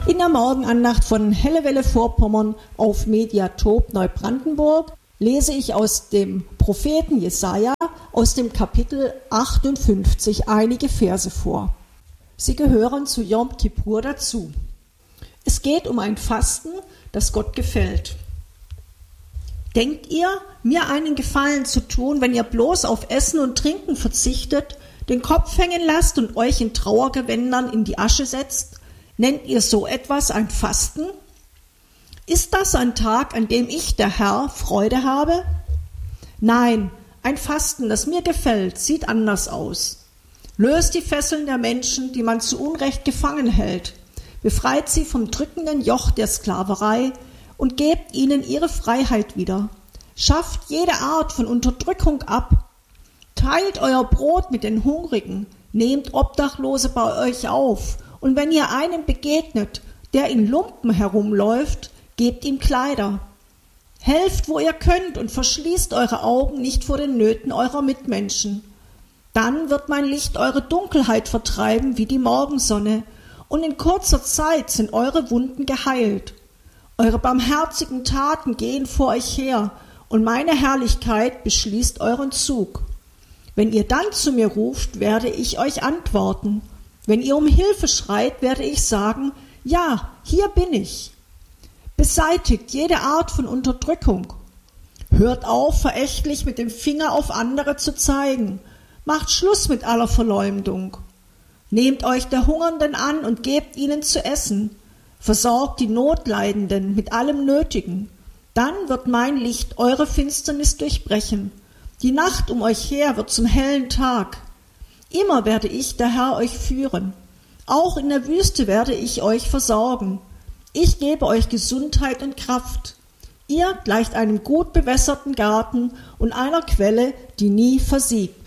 In der Morgenandacht von Helle Welle Vorpommern auf Mediatop Neubrandenburg lese ich aus dem Propheten Jesaja aus dem Kapitel 58 einige Verse vor. Sie gehören zu Jom Kippur dazu. Es geht um ein Fasten, das Gott gefällt. Denkt ihr, mir einen Gefallen zu tun, wenn ihr bloß auf Essen und Trinken verzichtet, den Kopf hängen lasst und euch in Trauergewändern in die Asche setzt? Nennt ihr so etwas ein Fasten? Ist das ein Tag, an dem ich, der Herr, Freude habe? Nein, ein Fasten, das mir gefällt, sieht anders aus. Löst die Fesseln der Menschen, die man zu Unrecht gefangen hält, befreit sie vom drückenden Joch der Sklaverei und gebt ihnen ihre Freiheit wieder. Schafft jede Art von Unterdrückung ab. Teilt euer Brot mit den Hungrigen, nehmt Obdachlose bei euch auf. Und wenn ihr einem begegnet, der in Lumpen herumläuft, gebt ihm Kleider. Helft, wo ihr könnt, und verschließt eure Augen nicht vor den Nöten eurer Mitmenschen. Dann wird mein Licht eure Dunkelheit vertreiben wie die Morgensonne, und in kurzer Zeit sind eure Wunden geheilt. Eure barmherzigen Taten gehen vor euch her, und meine Herrlichkeit beschließt euren Zug. Wenn ihr dann zu mir ruft, werde ich euch antworten. Wenn ihr um Hilfe schreit, werde ich sagen, ja, hier bin ich. Beseitigt jede Art von Unterdrückung. Hört auf, verächtlich mit dem Finger auf andere zu zeigen. Macht Schluss mit aller Verleumdung. Nehmt euch der Hungernden an und gebt ihnen zu essen. Versorgt die Notleidenden mit allem Nötigen. Dann wird mein Licht eure Finsternis durchbrechen. Die Nacht um euch her wird zum hellen Tag. Immer werde ich, der Herr, euch führen. Auch in der Wüste werde ich euch versorgen. Ich gebe euch Gesundheit und Kraft. Ihr gleicht einem gut bewässerten Garten und einer Quelle, die nie versiegt.